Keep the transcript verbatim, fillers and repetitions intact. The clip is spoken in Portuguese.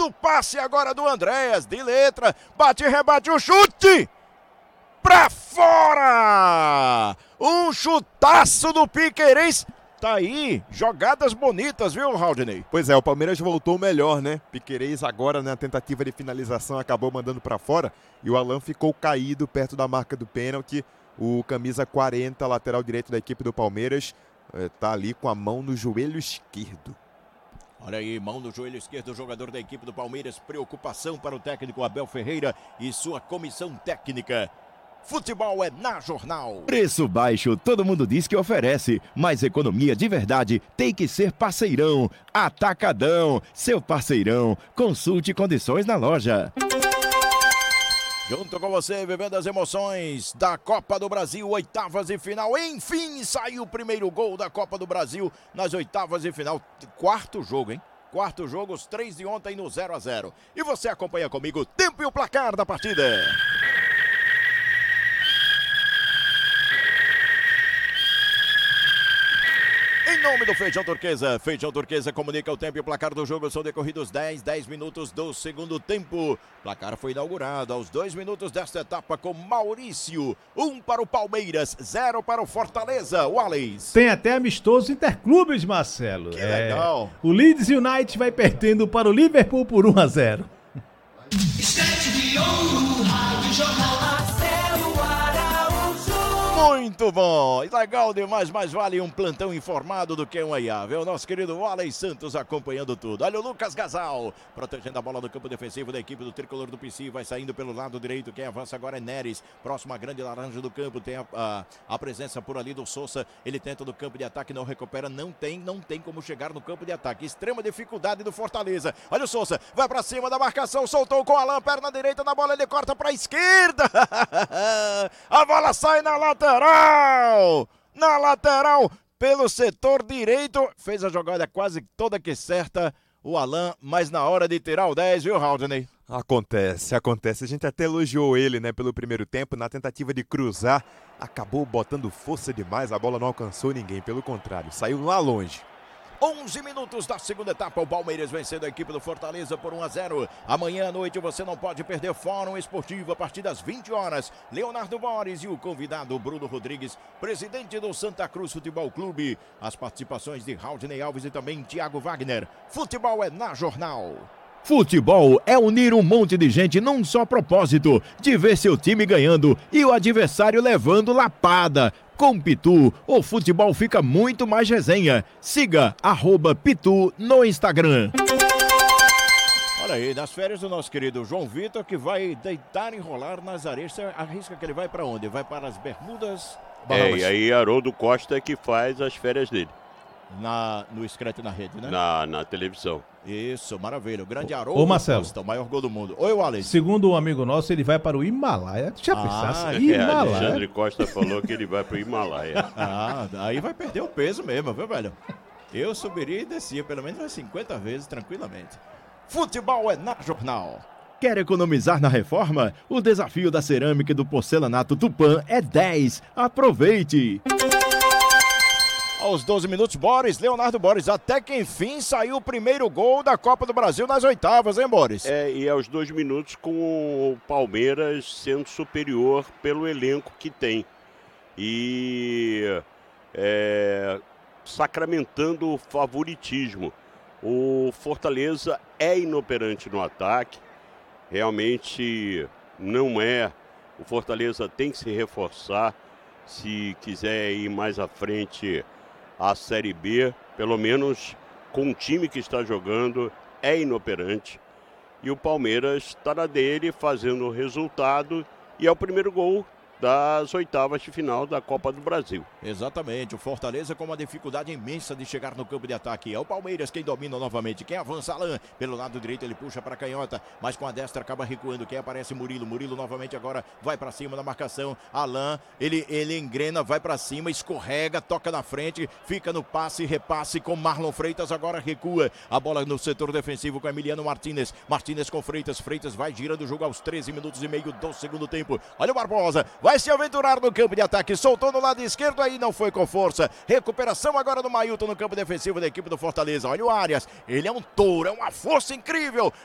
o passe agora do Andréas, de letra, bate, rebate, o chute! Pra fora! Um chutaço do Piquerez. Tá aí, jogadas bonitas, viu, Haldney? Pois é, o Palmeiras voltou melhor, né? Piquerez agora na tentativa de finalização acabou mandando pra fora e o Alan ficou caído perto da marca do pênalti. O camisa quarenta, lateral direito da equipe do Palmeiras, tá ali com a mão no joelho esquerdo. Olha aí, mão no joelho esquerdo, jogador da equipe do Palmeiras. Preocupação para o técnico Abel Ferreira e sua comissão técnica. Futebol é na Jornal. Preço baixo, todo mundo diz que oferece, mas economia de verdade tem que ser parceirão. Atacadão, seu parceirão. Consulte condições na loja. Junto com você, vivendo as emoções da Copa do Brasil, oitavas de final. Enfim, saiu o primeiro gol da Copa do Brasil nas oitavas de final. Quarto jogo, hein? Quarto jogo, os três de ontem no zero a zero. E você acompanha comigo o tempo e o placar da partida. Em nome do Feijão Turquesa, Feijão Turquesa comunica o tempo e o placar do jogo. São decorridos dez, dez minutos do segundo tempo. O placar foi inaugurado aos dois minutos desta etapa com Maurício. Um para o Palmeiras, zero para o Fortaleza. Wallace. Tem até amistoso interclubes, Marcelo. Que é... legal. O Leeds United vai perdendo para o Liverpool por um a zero. Estante de ouro, Rádio Jornal. Muito bom, legal demais, mais vale um plantão informado do que um I A, viu? Nosso querido Wallace Santos acompanhando tudo. Olha o Lucas Gasal, protegendo a bola no campo defensivo da equipe do Tricolor do P C, vai saindo pelo lado direito, quem avança agora é Neres, próximo à grande laranja do campo, tem a, a, a presença por ali do Sousa, ele tenta no campo de ataque, não recupera, não tem, não tem como chegar no campo de ataque, extrema dificuldade do Fortaleza. Olha o Sousa, vai pra cima da marcação, soltou com o Alan, perna direita na bola, ele corta pra esquerda, a bola sai na lateral, na lateral, pelo setor direito, fez a jogada quase toda que certa, o Alan, mas na hora de tirar o dez, viu, Haldney? Acontece, acontece, a gente até elogiou ele, né, pelo primeiro tempo, na tentativa de cruzar, acabou botando força demais, a bola não alcançou ninguém, pelo contrário, saiu lá longe. onze minutos da segunda etapa, o Palmeiras vencendo a equipe do Fortaleza por um a zero. Amanhã à noite você não pode perder Fórum Esportivo a partir das vinte horas. Leonardo Borges e o convidado Bruno Rodrigues, presidente do Santa Cruz Futebol Clube. As participações de Haldney Alves e também Thiago Wagner. Futebol é na Jornal. Futebol é unir um monte de gente num só propósito, de ver seu time ganhando e o adversário levando lapada. Com Pitu, o futebol fica muito mais resenha. Siga arroba Pitu no Instagram. Olha aí, nas férias do nosso querido João Vitor, que vai deitar e rolar nas areias. Você arrisca que ele vai para onde? Vai para as Bermudas? É, e aí Haroldo Costa é que faz as férias dele. Na, no Escrete na rede, né? Na, na televisão. Isso, maravilha. O grande Haroldo Ô, Marcelo. Costa, o maior gol do mundo. Oi, Wallace. Segundo um amigo nosso, ele vai para o Himalaia. Já Ah, pensasse? É, Himalaia. Alexandre Costa falou que ele vai pro Himalaia. Ah, aí vai perder o peso mesmo, viu, velho? Eu subiria e descia pelo menos umas cinquenta vezes, tranquilamente. Futebol é na Jornal. Quer economizar na reforma? O desafio da cerâmica e do porcelanato Tupã é dez. Aproveite! Aos doze minutos, Boris, Leonardo Boris, até que enfim saiu o primeiro gol da Copa do Brasil nas oitavas, hein, Boris? É, e aos dois minutos com o Palmeiras sendo superior pelo elenco que tem. E é, sacramentando o favoritismo. O Fortaleza é inoperante no ataque, realmente não é. O Fortaleza tem que se reforçar se quiser ir mais à frente a Série B, pelo menos com o time que está jogando, é inoperante. E o Palmeiras está na dele, fazendo o resultado, e é o primeiro gol das oitavas de final da Copa do Brasil. Exatamente, o Fortaleza com uma dificuldade imensa de chegar no campo de ataque. É o Palmeiras quem domina novamente, quem avança, Alan, pelo lado direito ele puxa para a canhota, mas com a destra acaba recuando, quem aparece Murilo, Murilo novamente agora vai para cima na marcação, Alan, ele, ele engrena, vai para cima, escorrega, toca na frente, fica no passe, repasse com Marlon Freitas, agora recua, a bola no setor defensivo com Emiliano Martínez, Martínez com Freitas, Freitas vai girando o jogo aos treze minutos e meio do segundo tempo, olha o Barbosa, vai se aventurar no campo de ataque, soltou no lado esquerdo, aí não foi com força, recuperação agora do Mailton no campo defensivo da equipe do Fortaleza, olha o Arias, ele é um touro, é uma força incrível,